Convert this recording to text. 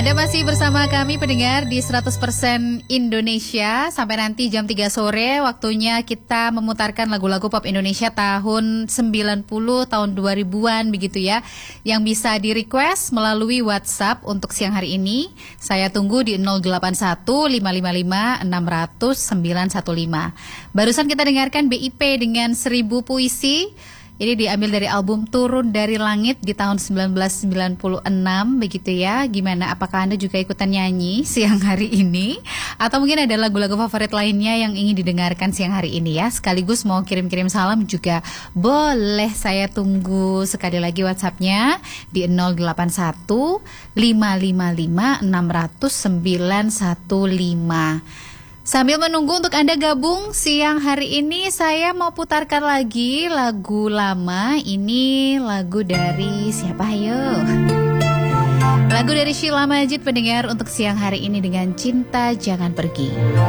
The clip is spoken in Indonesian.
Anda masih bersama kami pendengar di 100% Indonesia. Sampai nanti jam 3 sore waktunya kita memutarkan lagu-lagu pop Indonesia tahun 90, tahun 2000-an begitu ya. Yang bisa di-request melalui WhatsApp untuk siang hari ini. Saya tunggu di 081 555 600 915. Barusan kita dengarkan BIP dengan 1000 puisi. Ini diambil dari album Turun dari Langit di tahun 1996 begitu ya. Gimana, apakah Anda juga ikutan nyanyi siang hari ini? Atau mungkin ada lagu-lagu favorit lainnya yang ingin didengarkan siang hari ini ya. Sekaligus mau kirim-kirim salam juga boleh, saya tunggu sekali lagi WhatsApp-nya di 081 555 600 915. Sambil menunggu untuk Anda gabung siang hari ini, saya mau putarkan lagi lagu lama. Ini lagu dari siapa ayo? Lagu dari Sheila Majid pendengar untuk siang hari ini dengan Cinta Jangan Pergi.